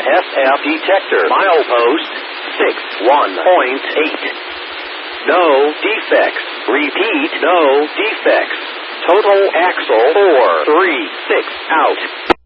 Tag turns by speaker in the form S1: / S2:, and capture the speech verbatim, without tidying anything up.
S1: S F detector. Milepost six one point eight. No defects. Repeat, no defects. Total axle four three six out.